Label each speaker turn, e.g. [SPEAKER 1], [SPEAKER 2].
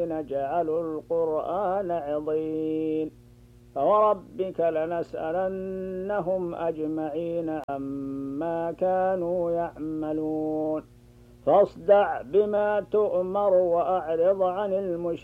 [SPEAKER 1] جعلوا القرآن عضين فوربك لنسألنهم أجمعين عما كانوا يعملون فاصدع بما تؤمر وأعرض عن المشركين